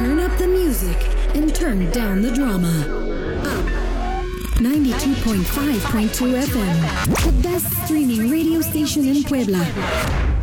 Turn up the music and turn down the drama. Up 92.5.2 FM, the best streaming radio station in Puebla.